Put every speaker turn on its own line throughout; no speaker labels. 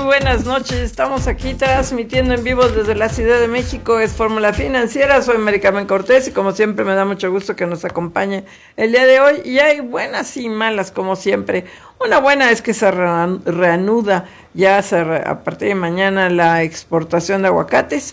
buenas noches. Estamos aquí transmitiendo en vivo desde la Ciudad de México. Es Fórmula Financiera. Soy Mari Carmen Cortés y como siempre me da mucho gusto que nos acompañe el día de hoy. Y hay buenas y malas como siempre. Una buena es que se reanuda ya a partir de mañana la exportación de aguacates.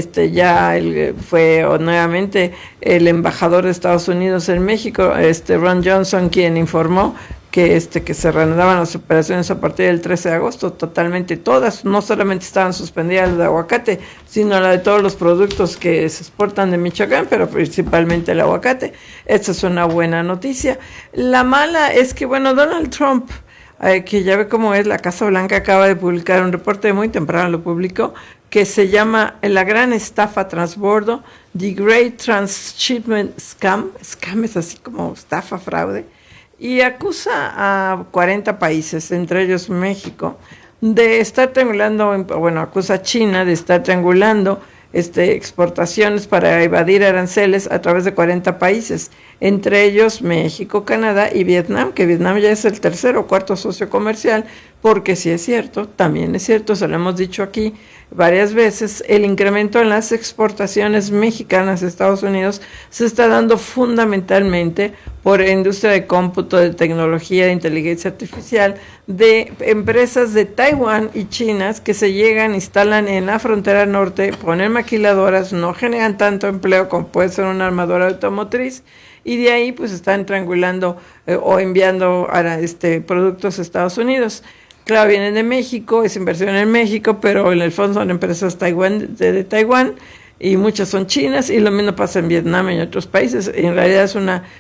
Fue nuevamente el embajador de Estados Unidos en México, Ron Johnson, quien informó que se reanudaban las operaciones a partir del 13 de agosto, totalmente todas, no solamente estaban suspendidas las de aguacate, sino la de todos los productos que se exportan de Michoacán, pero principalmente el aguacate. Esta es una buena noticia. La mala es que, Donald Trump, que ya ve cómo es, la Casa Blanca acaba de publicar un reporte muy temprano, lo publicó, que se llama La Gran Estafa Transbordo, The Great Transshipment Scam. Scam es así como estafa, fraude. Y acusa a 40 países, entre ellos México, de estar triangulando, acusa a China de estar triangulando exportaciones para evadir aranceles a través de 40 países, entre ellos México, Canadá y Vietnam, que Vietnam ya es el tercer o cuarto socio comercial, porque sí es cierto, también es cierto, se lo hemos dicho aquí varias veces, el incremento en las exportaciones mexicanas a Estados Unidos se está dando fundamentalmente por industria de cómputo, de tecnología, de inteligencia artificial, de empresas de Taiwán y chinas que se llegan, instalan en la frontera norte, ponen maquiladoras, no generan tanto empleo como puede ser una armadora automotriz, y de ahí pues están triangulando o enviando productos a Estados Unidos. Claro, vienen de México, es inversión en México, pero en el fondo son empresas de Taiwán y muchas son chinas, y lo mismo pasa en Vietnam y en otros países. En realidad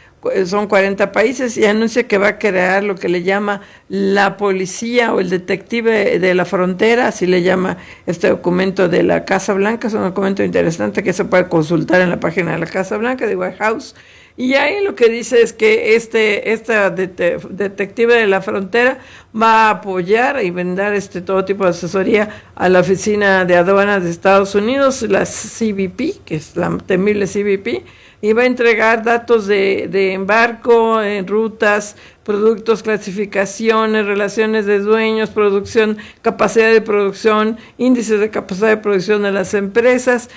son 40 países, y anuncia que va a crear lo que le llama la policía o el detective de la frontera, así le llama este documento de la Casa Blanca. Es un documento interesante que se puede consultar en la página de la Casa Blanca, de White House. Y ahí lo que dice es que esta detective de la frontera va a apoyar y brindar todo tipo de asesoría a la Oficina de Aduanas de Estados Unidos, la CBP, que es la temible CBP, y va a entregar datos de embarco, rutas, productos, clasificaciones, relaciones de dueños, producción, capacidad de producción, índices de capacidad de producción de las empresas,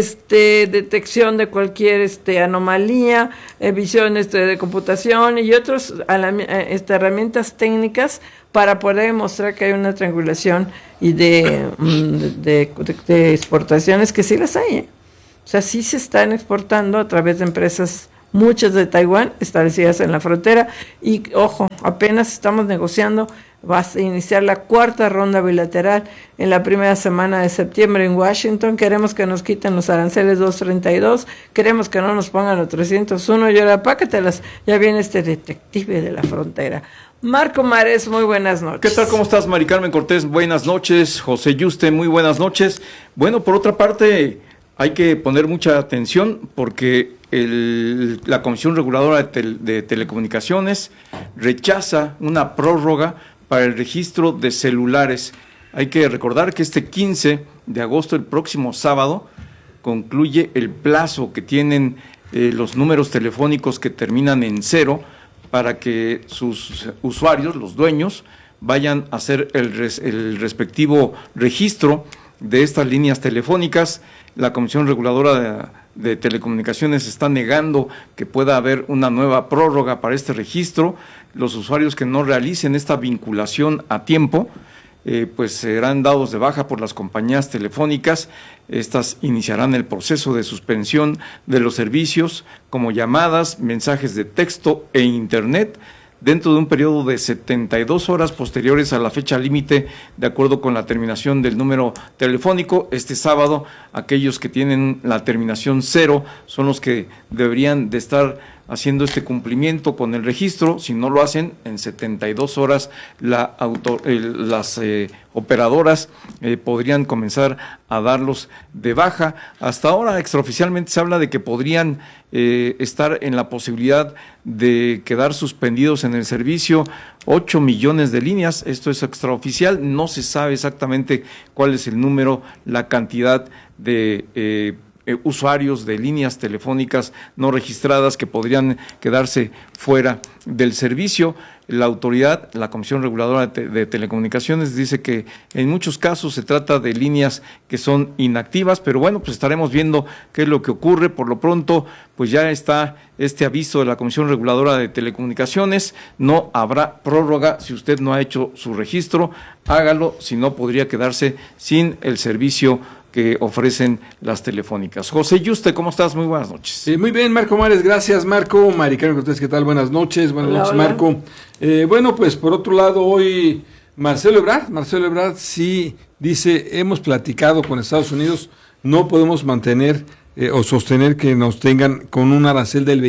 detección de cualquier anomalía, visiones de computación y otras herramientas técnicas para poder demostrar que hay una triangulación y de exportaciones, que sí las hay, ¿eh? O sea, sí se están exportando a través de empresas, muchas de Taiwán, establecidas en la frontera. Y, ojo, apenas estamos negociando, va a iniciar la cuarta ronda bilateral en la primera semana de septiembre en Washington. Queremos que nos quiten los aranceles 232, queremos que no nos pongan los 301, y ahora pácatelas, ya viene este detective de la frontera. Marco Mares, muy buenas noches.
¿Qué tal? ¿Cómo estás, Mari Carmen Cortés? Buenas noches. José Yuste, muy buenas noches. Bueno, por otra parte, hay que poner mucha atención porque la Comisión Reguladora de Telecomunicaciones rechaza una prórroga para el registro de celulares. Hay que recordar que este 15 de agosto, el próximo sábado, concluye el plazo que tienen los números telefónicos que terminan en 0 para que sus usuarios, los dueños, vayan a hacer el respectivo registro de estas líneas telefónicas. La Comisión Reguladora de Telecomunicaciones está negando que pueda haber una nueva prórroga para este registro. Los usuarios que no realicen esta vinculación a tiempo, pues serán dados de baja por las compañías telefónicas. Estas iniciarán el proceso de suspensión de los servicios como llamadas, mensajes de texto e internet dentro de un periodo de 72 horas posteriores a la fecha límite, de acuerdo con la terminación del número telefónico. Este sábado, aquellos que tienen la terminación 0 son los que deberían de estar haciendo este cumplimiento con el registro. Si no lo hacen, en 72 horas las operadoras podrían comenzar a darlos de baja. Hasta ahora, extraoficialmente, se habla de que podrían estar en la posibilidad de quedar suspendidos en el servicio 8 millones de líneas. Esto es extraoficial, no se sabe exactamente cuál es el número, la cantidad de usuarios de líneas telefónicas no registradas que podrían quedarse fuera del servicio. la autoridad, la Comisión Reguladora de Telecomunicaciones, dice que en muchos casos se trata de líneas que son inactivas, pero bueno, pues estaremos viendo qué es lo que ocurre. Por lo pronto, pues ya está este aviso de la Comisión Reguladora de Telecomunicaciones, no habrá prórroga. Si usted no ha hecho su registro, hágalo, si no podría quedarse sin el servicio que ofrecen las telefónicas. José Yuste, ¿cómo estás? Muy buenas noches.
Muy bien, Marco Mares, gracias, Marco. Mari Carmen Cortés, ¿qué tal? Buenas noches,
Hola.
Marco. Bueno, pues por otro lado, hoy Marcelo Ebrard sí dice, hemos platicado con Estados Unidos, no podemos mantener o sostener que nos tengan con un arancel del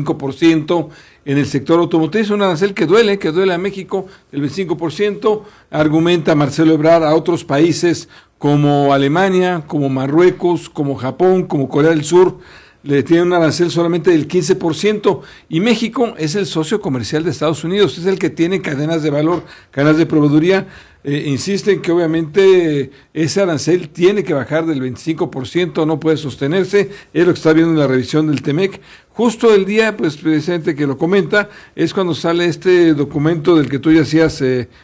25% en el sector automotriz, un arancel que duele a México, el 25%, argumenta Marcelo Ebrard a otros países como Alemania, como Marruecos, como Japón, como Corea del Sur, le tienen un arancel solamente del 15%, y México es el socio comercial de Estados Unidos, es el que tiene cadenas de valor, cadenas de proveeduría. Insisten que obviamente ese arancel tiene que bajar del 25%, no puede sostenerse, es lo que está viendo en la revisión del TEMEC. Justo el día, pues presidente, que lo comenta, es cuando sale este documento del que tú ya hacías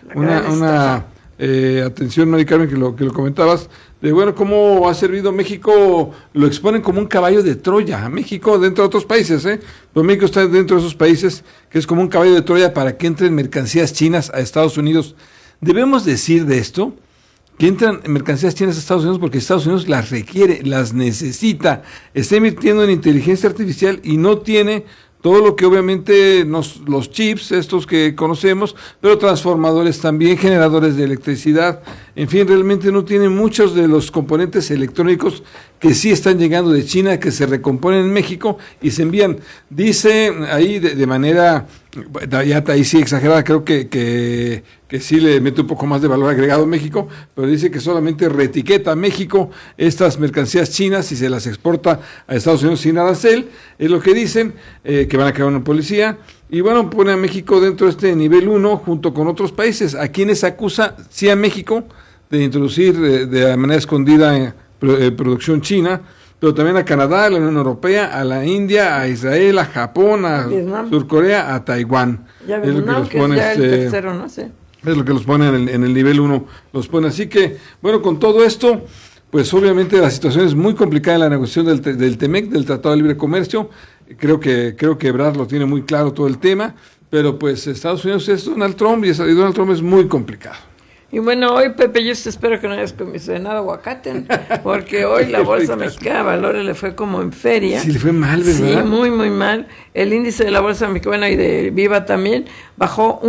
una atención, Mari Carmen, que lo comentabas, de bueno, cómo ha servido México, lo exponen como un caballo de Troya a México dentro de otros países, pero México está dentro de esos países que es como un caballo de Troya para que entren mercancías chinas a Estados Unidos. Debemos decir de esto, que entran mercancías chinas a Estados Unidos porque Estados Unidos las requiere, las necesita, está invirtiendo en inteligencia artificial y no tiene todo lo que obviamente los chips, estos que conocemos, pero transformadores también, generadores de electricidad, en fin, realmente no tiene muchos de los componentes electrónicos que sí están llegando de China, que se recomponen en México y se envían. Dice ahí de manera, ya ahí sí exagerada, creo que sí le mete un poco más de valor agregado a México, pero dice que solamente reetiqueta a México estas mercancías chinas y se las exporta a Estados Unidos sin arancel, es lo que dicen, que van a crear una policía, y bueno, pone a México dentro de este nivel 1 junto con otros países. ¿A quienes acusa? Sí, a México de introducir de manera escondida producción china, pero también a Canadá, a la Unión Europea, a la India, a Israel, a Japón, a
Vietnam,
Surcorea, a Taiwán.
Ya Vietnam, que es ya el tercero, no sé.
Es lo que los pone en el nivel 1, los pone. Así que, bueno, con todo esto, pues obviamente la situación es muy complicada en la negociación del TEMEC, del Tratado de Libre Comercio. Creo que Ebrard lo tiene muy claro todo el tema, pero pues Estados Unidos es Donald Trump y Donald Trump es muy complicado.
Y bueno, hoy, Pepe, yo espero que no hayas cenado aguacate, porque hoy la Bolsa Mexicana de Valores le fue como en feria.
Sí, le fue mal, ¿verdad?
Sí, muy, muy mal. El índice de la Bolsa Mexicana y de Viva también bajó